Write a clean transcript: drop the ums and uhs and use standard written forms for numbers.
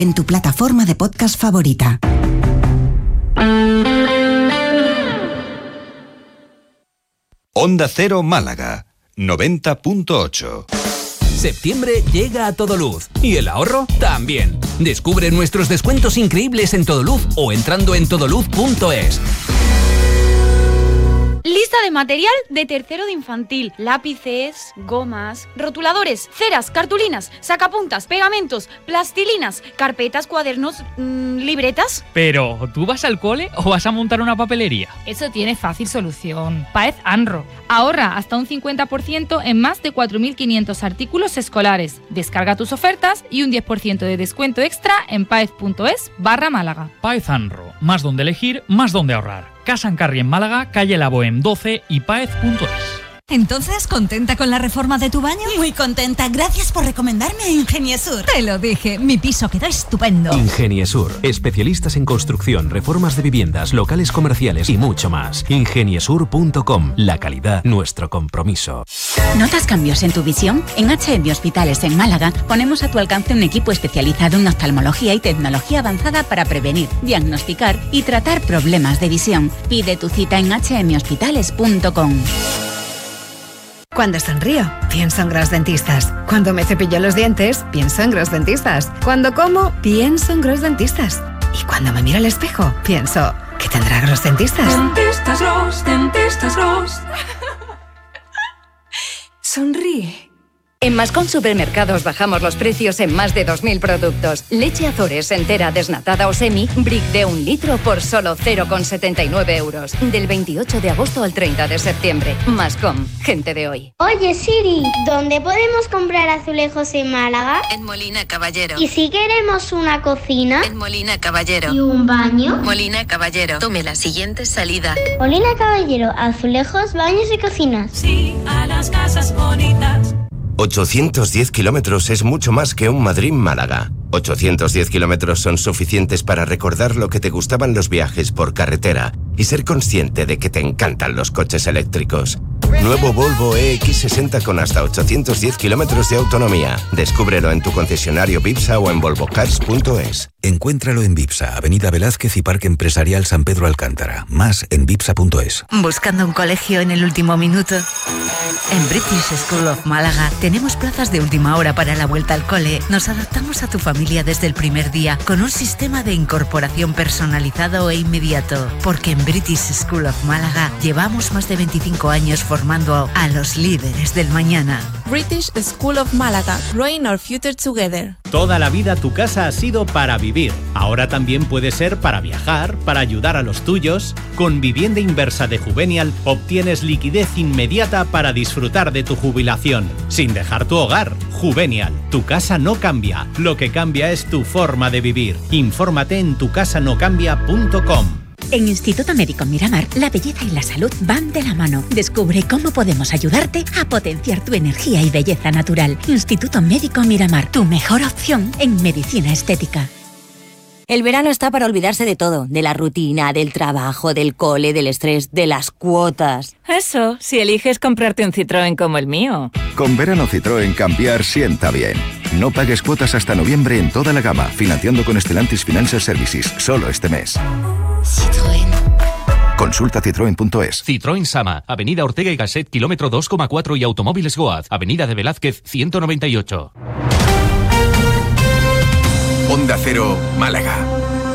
en tu plataforma de podcast favorita. Onda Cero Málaga, 90.8. Septiembre llega a Todoluz y el ahorro también. Descubre nuestros descuentos increíbles en Todoluz o entrando en todoluz.es. Lista de material de tercero de infantil. Lápices, gomas, rotuladores, ceras, cartulinas, sacapuntas, pegamentos, plastilinas, carpetas, cuadernos, libretas. Pero, ¿tú vas al cole o vas a montar una papelería? Eso tiene fácil solución. Paez Anro. Ahorra hasta un 50% en más de 4.500 artículos escolares. Descarga tus ofertas y un 10% de descuento extra en paez.es/Málaga. Paez Anro. Más donde elegir, más donde ahorrar. Casa en Carri en Málaga, calle La Bohem 12 y paez.es. Entonces, ¿contenta con la reforma de tu baño? Muy contenta, gracias por recomendarme a Ingeniesur. Te lo dije, mi piso quedó estupendo. Ingeniesur, especialistas en construcción, reformas de viviendas, locales comerciales y mucho más. Ingeniesur.com, la calidad, nuestro compromiso. ¿Notas cambios en tu visión? En HM Hospitales en Málaga ponemos a tu alcance un equipo especializado en oftalmología y tecnología avanzada para prevenir, diagnosticar y tratar problemas de visión. Pide tu cita en hmhospitales.com. Cuando sonrío, pienso en Gros Dentistas. Cuando me cepillo los dientes, pienso en Gros Dentistas. Cuando como, pienso en Gros Dentistas. Y cuando me miro al espejo, pienso, ¿qué tendrá Gros Dentistas? Dentistas Gros, Dentistas Gros. Sonríe. En Mascom Supermercados bajamos los precios en más de 2.000 productos. Leche Azores entera, desnatada o semi, brick de 1 litro por solo 0,79 euros. Del 28 de agosto al 30 de septiembre. Mascom, gente de hoy. Oye Siri, ¿dónde podemos comprar azulejos en Málaga? En Molina Caballero. ¿Y si queremos una cocina? En Molina Caballero. ¿Y un baño? Molina Caballero. Tome la siguiente salida. Molina Caballero, azulejos, baños y cocinas. Sí, a las casas bonitas. 810 kilómetros es mucho más que un Madrid-Málaga. 810 kilómetros son suficientes para recordar lo que te gustaban los viajes por carretera y ser consciente de que te encantan los coches eléctricos. Nuevo Volvo EX60 con hasta 810 kilómetros de autonomía. Descúbrelo en tu concesionario Vipsa o en volvocars.es. Encuéntralo en Vipsa, Avenida Velázquez y Parque Empresarial San Pedro Alcántara. Más en vipsa.es. ¿Buscando un colegio en el último minuto? En British School of Málaga tenemos plazas de última hora para la vuelta al cole. Nos adaptamos a tu familia desde el primer día con un sistema de incorporación personalizado e inmediato. Porque en British School of Málaga llevamos más de 25 años formando a los líderes del mañana. British School of Málaga, growing our future together. Toda la vida tu casa ha sido para vivir. Ahora también puede ser para viajar, para ayudar a los tuyos. Con Vivienda Inversa de Juvenial obtienes liquidez inmediata para disfrutar de tu jubilación, sin dejar tu hogar. Juvenial, tu casa no cambia. Lo que cambia es tu forma de vivir. Infórmate en tucasanocambia.com. En Instituto Médico Miramar, la belleza y la salud van de la mano. Descubre cómo podemos ayudarte a potenciar tu energía y belleza natural. Instituto Médico Miramar, tu mejor opción en medicina estética. El verano está para olvidarse de todo, de la rutina, del trabajo, del cole, del estrés, de las cuotas. Eso, si eliges comprarte un Citroën como el mío. Con verano Citroën cambiar sienta bien. No pagues cuotas hasta noviembre en toda la gama, financiando con Stellantis Financial Services, solo este mes. Citroën. Consulta citroen.es. Citroën Sama, Avenida Ortega y Gasset, kilómetro 2,4 y Automóviles Goaz, Avenida de Velázquez, 198. Onda Cero, Málaga.